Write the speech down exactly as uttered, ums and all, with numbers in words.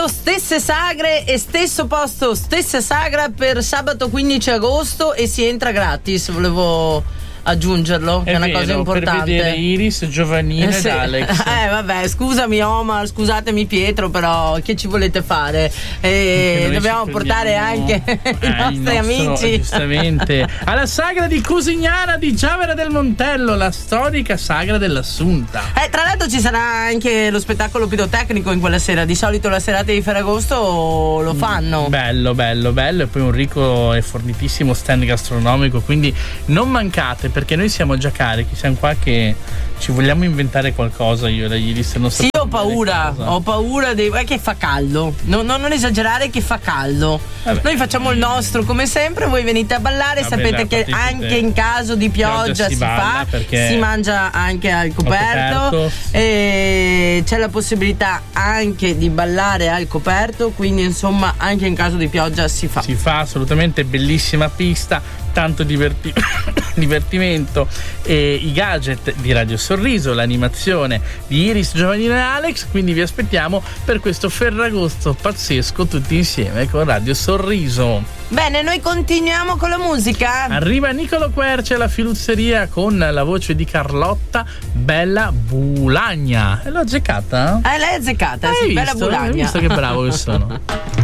posto, stesse sagre e stesso posto, stessa sagra per sabato quindici agosto e si entra gratis. Volevo aggiungerlo, che è, è una vero, cosa importante. Per vedere Iris, Giovannina eh, sì. ed Alex. Eh vabbè, scusami Omar, scusatemi Pietro, però che ci volete fare? Eh, dobbiamo portare anche eh, i nostri nostro, amici. Giustamente. Alla sagra di Cusignana di Giavera del Montello, la storica sagra dell'Assunta. Eh, tra l'altro ci sarà anche lo spettacolo pirotecnico in quella sera. Di solito la serata di Ferragosto lo fanno. Bello, bello, bello. E poi un ricco e fornitissimo stand gastronomico, quindi non mancate, perché noi siamo già carichi, siamo qua che ci vogliamo inventare qualcosa. Io e la Iris non so. Sì, ho paura, ho paura dei... è che fa caldo. No, no, non esagerare che fa caldo. Vabbè. Noi facciamo il nostro come sempre, voi venite a ballare. Vabbè, sapete che anche in caso di pioggia, pioggia si, si fa, si mangia anche al coperto, coperto. E c'è la possibilità anche di ballare al coperto, quindi insomma anche in caso di pioggia si fa. Si fa assolutamente, bellissima pista, tanto diverti- divertimento, e i gadget di Radio Sorriso, l'animazione di Iris, Giovannina e Alex, quindi vi aspettiamo per questo Ferragosto pazzesco tutti insieme con Radio Sorriso. Bene, noi continuiamo con la musica. Arriva Nicolo Quercia, la filuzzeria, con la voce di Carlotta Bella Bulagna. E l'ho azzeccata? Eh, l'hai azzeccata, sì, Bella Bulagna. Hai visto che bravo che sono?